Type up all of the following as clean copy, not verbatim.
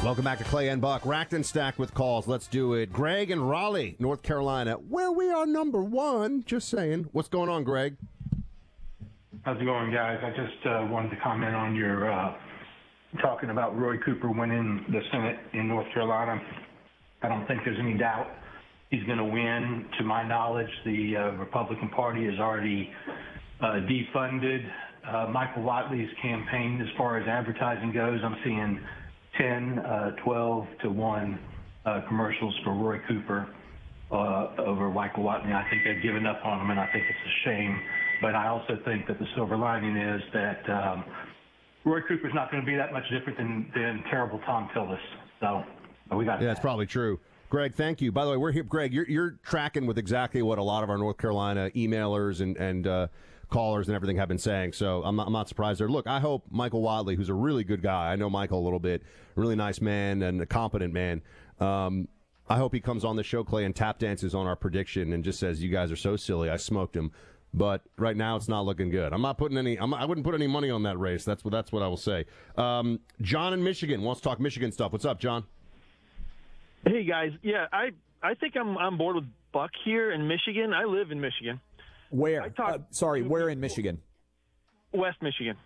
Welcome back to Clay and Buck. Racked and stacked with calls. Let's do it. Greg in Raleigh, North Carolina, where we are number one. Just saying. What's going on, Greg? How's it going, guys? I just wanted to comment on your talking about Roy Cooper winning the Senate in North Carolina. I don't think there's any doubt he's going to win. To my knowledge, the Republican Party has already defunded Michael Watley's campaign as far as advertising goes. I'm seeing 10, 12 to 1 commercials for Roy Cooper over Michael Watley. I think they've given up on him, and I think it's a shame. But I also think that the silver lining is that Roy Cooper's not going to be that much different than terrible Tom Tillis. So we got that's probably true. Greg, thank you. By the way, we're here. Greg, you're tracking with exactly what a lot of our North Carolina emailers and callers and everything have been saying. So I'm not surprised there. Look, I hope Michael Watley, who's a really good guy, I know Michael a little bit, a really nice man and a competent man. I hope he comes on the show, Clay, and tap dances on our prediction and just says, "You guys are so silly. I smoked him." But right now, it's not looking good. I'm not putting any. I wouldn't put any money on that race. That's what I will say. John in Michigan wants to talk Michigan stuff. What's up, John? Hey guys, yeah, I think I'm on board with Buck here in Michigan. I live in Michigan. Where? Where in Michigan? West Michigan.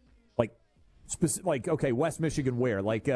Okay, West Michigan. Where? What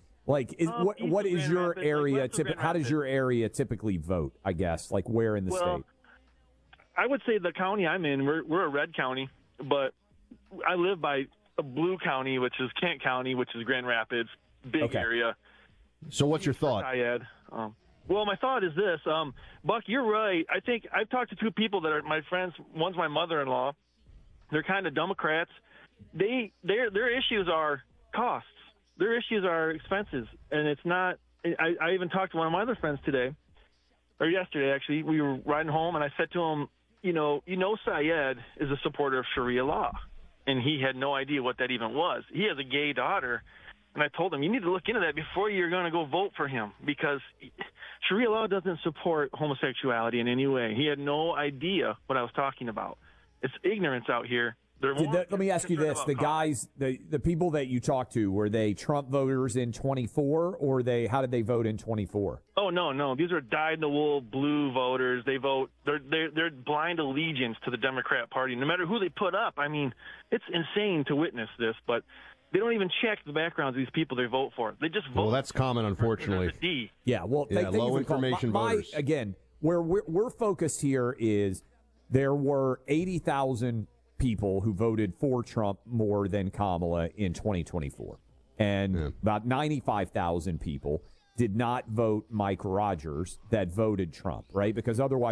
is your area? How does your area typically vote? I guess where in the state? I would say the county I'm in, we're a red county, but I live by a blue county, which is Kent County, which is Grand Rapids, big area. So what's your thought? Well, my thought is this, Buck, you're right. I think I've talked to two people that are my friends. One's my mother-in-law. They're kind of Democrats. Their issues are costs. Their issues are expenses, and it's not. I even talked to one of my other friends today, or yesterday actually. We were riding home, and I said to him, you know, Syed is a supporter of Sharia law, and he had no idea what that even was. He has a gay daughter, and I told him, you need to look into that before you're going to go vote for him, because Sharia law doesn't support homosexuality in any way. He had no idea what I was talking about. It's ignorance out here. Let me ask you this: the guys, the people that you talked to, were they Trump voters in 24, or how did they vote in 24? Oh no, these are dyed-in-the-wool blue voters. They vote. They're blind allegiance to the Democrat Party, no matter who they put up. I mean, it's insane to witness this, but they don't even check the backgrounds of these people they vote for. They just vote. Well, that's common, unfortunately. Yeah, well, low information voters. Again, where we're focused here is there were 80,000 people who voted for Trump more than Kamala in 2024. And about 95,000 people did not vote Mike Rogers that voted Trump, right? Because otherwise